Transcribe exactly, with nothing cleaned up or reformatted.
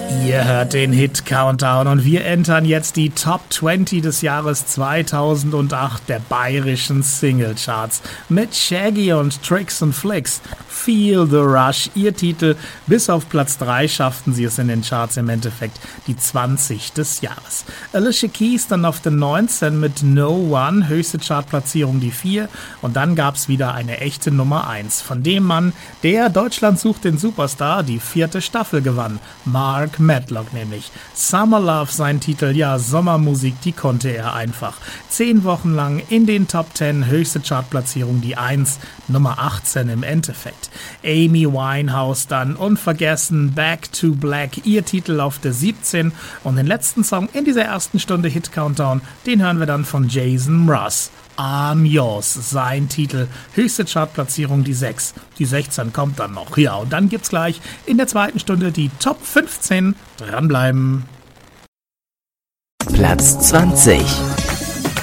Ihr hört den Hit Countdown und wir entern jetzt die Top zwanzig des Jahres zweitausendacht der bayerischen Singlecharts mit Shaggy und Tricks and Flicks. Feel the Rush, ihr Titel. Bis auf Platz drei schafften sie es in den Charts im Endeffekt die zwanzig des Jahres. Alicia Keys dann auf der neunzehn mit No One, höchste Chartplatzierung die vier. Und dann gab's wieder eine echte Nummer eins von dem Mann, der Deutschland sucht den Superstar die vierte Staffel gewann. Mark Matlock nämlich. Summer Love sein Titel, ja, Sommermusik, die konnte er einfach. Zehn Wochen lang in den Top zehn, höchste Chartplatzierung die eins, Nummer achtzehn im Endeffekt. Amy Winehouse dann, unvergessen, Back to Black, ihr Titel auf der siebzehn. Und den letzten Song in dieser ersten Stunde Hit Countdown, den hören wir dann von Jason Mraz. I'm Yours, sein Titel, höchste Chartplatzierung die sechs, die sechzehn kommt dann noch, ja, und dann gibt's gleich in der zweiten Stunde die Top fünfzehn, dranbleiben. Platz zwanzig.